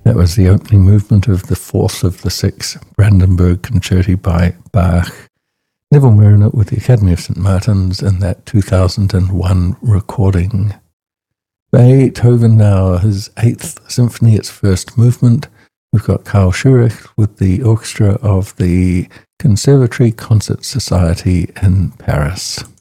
That was the opening movement of the fourth of the six Brandenburg Concerti by Bach. Neville Mariner with the Academy of St. Martin's in that 2001 recording. Beethoven now, his Eighth Symphony, its first movement. We've got Karl Schurich with the orchestra of the Conservatory Concert Society in Paris.